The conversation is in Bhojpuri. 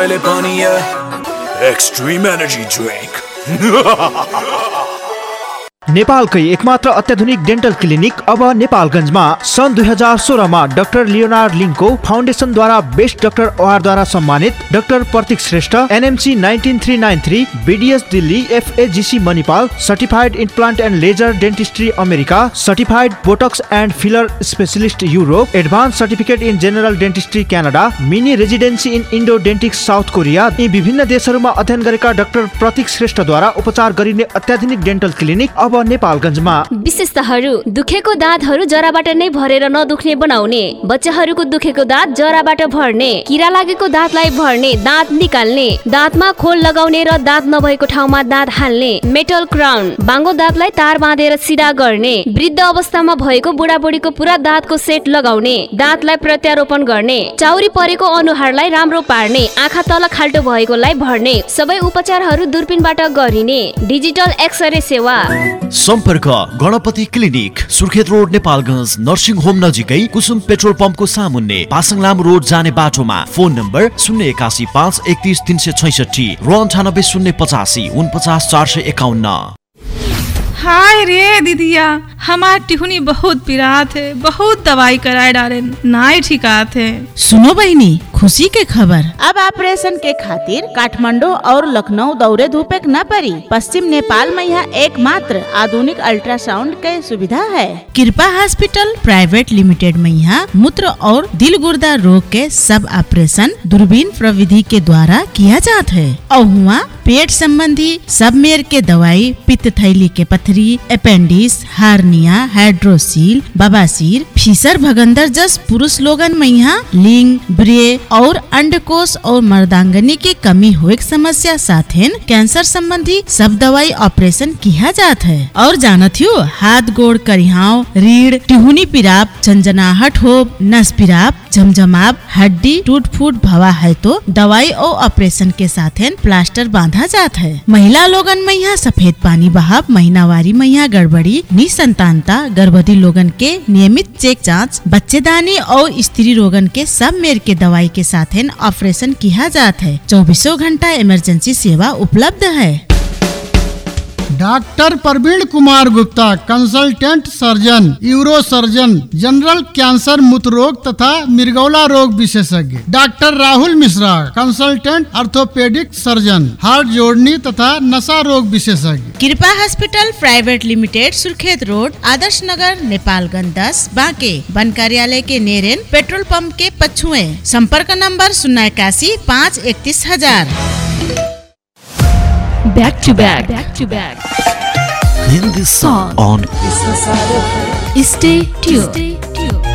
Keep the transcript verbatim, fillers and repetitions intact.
Extreme energy drink. नेपालकै एकमात्र अत्याधुनिक डेन्टल क्लिनिक अब नेपालगञ्जमा सन् दुई हजार सोह्रमा डाक्टर लियोनार्ड लिङ्को फाउन्डेसनद्वारा बेस्ट डाक्टर अवार्डद्वारा सम्मानित doctor Prateek Shrestha NMC nineteen three nine three BDS Delhi एफएजीसी Manipal certified implant and laser dentistry America certified Botox and filler specialist Europe advance certificate in general dentistry Canada mini residency in Indo डेन्टिक्स south कोरिया यी विभिन्न देशहरूमा अध्ययन गरेका डाक्टर प्रतीक श्रेष्ठद्वारा उपचार गरिने अत्याधुनिक डेन्टल क्लिनिक अब नेपालगञ्जमा। विशेषताहरू दुखेको दाँतहरू जराबाट नै भरेर नदुख्ने बनाउने, बच्चाहरूको दुखेको दाँत जराबाट भर्ने, किरा लागेको दाँतलाई भर्ने, दाँत निकाल्ने, दाँतमा खोल लगाउने र दाँत नभएको ठाउँमा दाँत हाल्ने, मेटल क्राउन, बाङ्गो दाँतलाई तार बाँधेर सिधा गर्ने, वृद्ध अवस्थामा भएको बुढाबुढीको पुरा दाँतको सेट लगाउने, दाँतलाई प्रत्यारोपण गर्ने, चाउरी परेको अनुहारलाई राम्रो पार्ने, आँखा तल खाल्टो भएकोलाई भर्ने, सबै उपचारहरू दूरबीनबाट गरिने, डिजिटल एक्सरे सेवा। सम्पर्क Ganpati clinic Surkhet road Nepalgunj nursing home नजिकै कुसुम पेट्रोल पम्पको सामुन्ने पासङलाम रोड जाने बाटोमा। फोन नम्बर शून्य एकासी पाँच एकतीस तीन सय छैसठी र अन्ठानब्बे शून्य पचासी उनपचास चार सय एकाउन्न। हाय रे दीदिया, हमार टिहुनी बहुत पिरात है, बहुत दवाई कराए डाले नाई ठिकात है। सुनो बहनी, खुशी के खबर, अब ऑपरेशन के खातिर काठमांडू और लखनऊ दौरे धूपे न पड़ी। पश्चिम नेपाल में यहाँ एकमात्र आधुनिक अल्ट्रासाउंड के सुविधा है। कृपा हॉस्पिटल प्राइवेट लिमिटेड में यहाँ मूत्र और दिल गुर्दा रोग के सब ऑपरेशन दूरबीन प्रविधि के द्वारा किया जाता है और हुआ पेट संबंधी सब मेर के दवाई, पित्त थैली के पथरी, अपेंडिक्स, हार्निया, हाइड्रोसील, बवासीर, फीसर भगंदर जस पुरुष लोगन में यहाँ लिंग, ब्रे और अंडकोश और मर्दांगनी की कमी हुए समस्या साथ है कैंसर संबंधी सब दवाई ऑपरेशन किया जाता है। और जानत हो हाथ गोड़ करिहाव, रीढ़, टिहुनी पिराप, झंझनाहट हो, नस पिराप, झमझमाप, हड्डी टूट फूट भवा है तो दवाई और ऑपरेशन के साथ है प्लास्टर बांधा जाता है। महिला लोगन में यहाँ सफेद पानी बहाव, महीनावारी में यहाँ गड़बड़ी, निसंतानता, गर्भवती लोगन के नियमित चेक जांच, बच्चेदानी और स्त्री रोगन के सब मेर के दवाई के साथ है ऑपरेशन किया जाता है। चौबीसों घंटा इमरजेंसी सेवा उपलब्ध है। डॉक्टर प्रवीण Kumar Gupta consultant surgeon, euro surgeon, general cancer, मूत्र रोग तथा मिर्गौला रोग विशेषज्ञ। Doctor Rahul Mishra consultant orthopaedic surgeon, heart जोड़नी तथा नशा रोग विशेषज्ञ। कृपा hospital private limited Surkhet road Adarsh Nagar Nepalganj दस बांके वन कार्यालय के नेरेन पेट्रोल पंप के पछुए। संपर्क नंबर शून्य इक्यासी पाँच इकतीस हजार। Back to back, back to back. In this song on Stay tuned.